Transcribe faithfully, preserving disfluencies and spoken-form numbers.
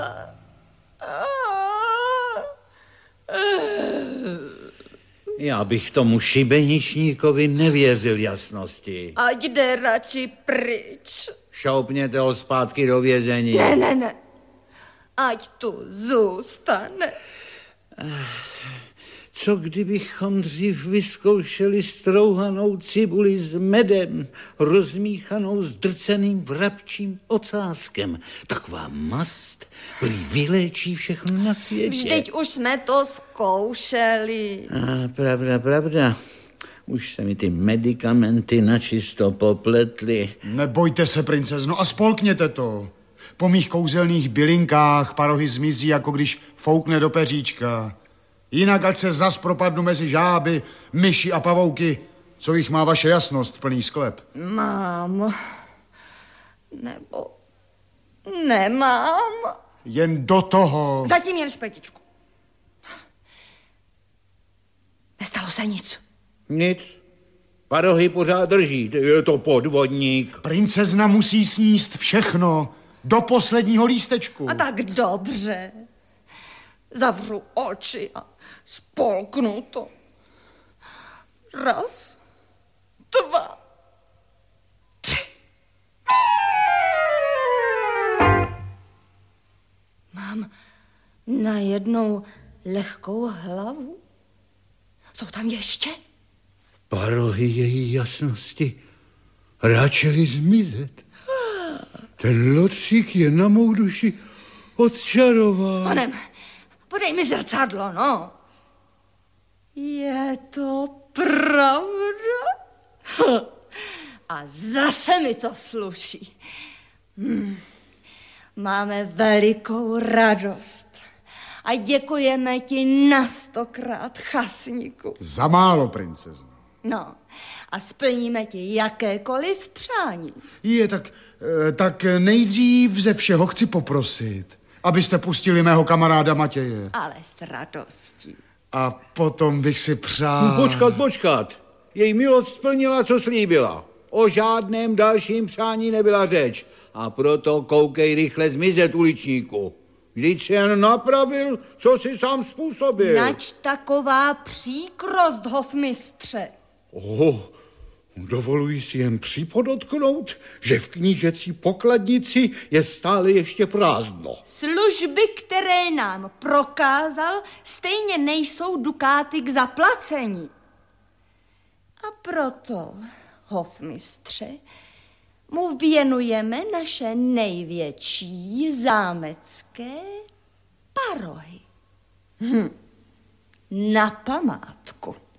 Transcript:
Já bych tomu šibeničníkovi nevěřil jasnosti. Ať jde radši pryč. Šoupněte ho zpátky do vězení. Ne, ne, ne. Ať tu zůstane. Co kdybychom dřív vyzkoušeli strouhanou cibuli s medem, rozmíchanou s drceným vrabčím ocáskem? Taková mast prý vyléčí všechno na světě. Vždyť už jsme to zkoušeli. A, pravda, pravda. Už se mi ty medikamenty načisto popletly. Nebojte se, princezno, a spolkněte to. Po mých kouzelných bylinkách parohy zmizí, jako když foukne do peříčka. Jinak ať se zas propadnu mezi žáby, myši a pavouky, co jich má vaše jasnost plný sklep. Mám. Nebo nemám. Jen do toho. Zatím jen špetičku. Nestalo se nic. Nic. Parohy pořád drží. Je to podvodník. Princezna musí sníst všechno. Do posledního lístečku. A tak dobře. Zavřu oči a spolknu to. Raz, dva, tři. Mám najednou lehkou hlavu. Jsou tam ještě? Parohy její jasnosti ráčely zmizet. Ten lotřík je na mou duši odčarován. Panem, podej mi zrcadlo, no. Je to pravda? A zase mi to sluší. Hmm. Máme velikou radost. A děkujeme ti na stokrát, chasníku. Za málo, princezno. No, a splníme ti jakékoliv přání. Je, tak, tak nejdřív ze všeho chci poprosit, abyste pustili mého kamaráda Matěje. Ale s radostí. A potom bych si přál... Počkat, počkat. Její milost splnila, co slíbila. O žádném dalším přání nebyla řeč. A proto koukej rychle zmizet, uličníku. Vždyť si jen napravil, co si sám způsobil. Nač taková příkrost, hofmistře. Oh, dovoluji si jen připodotknout, že v knížecí pokladnici je stále ještě prázdno. Služby, které nám prokázal, stejně nejsou dukáty k zaplacení. A proto, hofmistře, mu věnujeme naše největší zámecké parohy. Hm. Na památku.